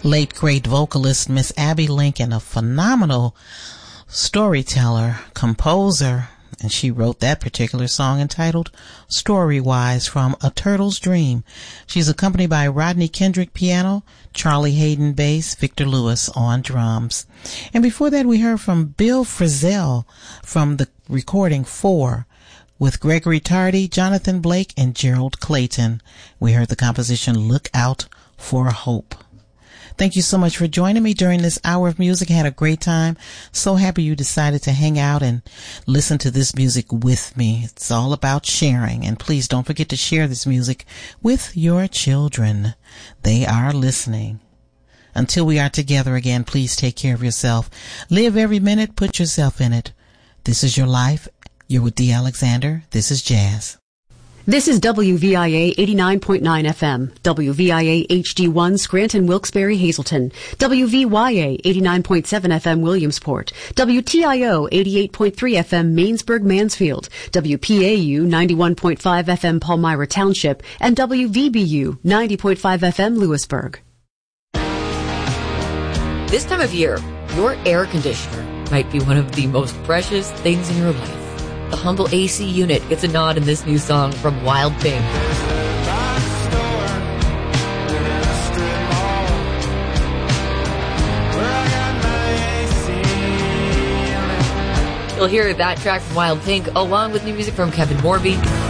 late great vocalist Miss Abby Lincoln, a phenomenal storyteller, composer, and she wrote that particular song entitled Storywise from A Turtle's Dream. She's accompanied by Rodney Kendrick piano, Charlie Hayden bass, Victor Lewis on drums. And before that we heard from Bill Frisell from the recording 4 with Gregory Tardy, Jonathan Blake, and Gerald Clayton. We heard the composition Look Out for Hope. Thank you so much for joining me during this hour of music. I had a great time. So happy you decided to hang out and listen to this music with me. It's all about sharing. And please don't forget to share this music with your children. They are listening. Until we are together again, please take care of yourself. Live every minute. Put yourself in it. This is your life. You're with Dee Alexander. This is Jazz. This is WVIA 89.9 FM, WVIA HD1 Scranton, Wilkes-Barre, Hazleton, WVYA 89.7 FM Williamsport, WTIO 88.3 FM Mainsburg, Mansfield, WPAU 91.5 FM Palmyra Township, and WVBU 90.5 FM Lewisburg. This time of year, your air conditioner might be one of the most precious things in your life. The humble AC unit gets a nod in this new song from Wild Pink. You'll hear that track from Wild Pink along with new music from Kevin Morby,